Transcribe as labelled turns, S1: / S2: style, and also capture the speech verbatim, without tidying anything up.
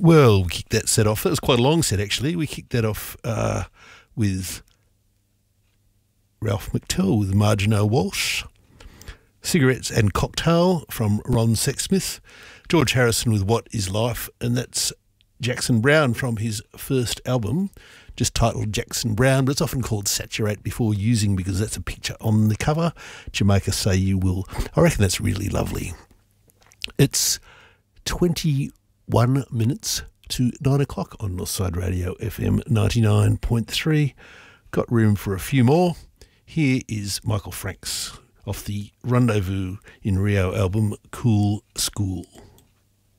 S1: Well, we kicked that set off. That was quite a long set, actually. We kicked that off uh, with Ralph McTell with Margino Walsh. Cigarettes and Cocktail from Ron Sexsmith. George Harrison with What Is Life, and that's Jackson Browne from his first album, just titled Jackson Browne, but it's often called Saturate Before Using because that's a picture on the cover. Jamaica Say You Will. I reckon that's really lovely. It's twenty-one minutes to nine o'clock on Northside Radio F M ninety-nine point three. Got room for a few more. Here is Michael Franks off the Rendezvous in Rio album, Cool School.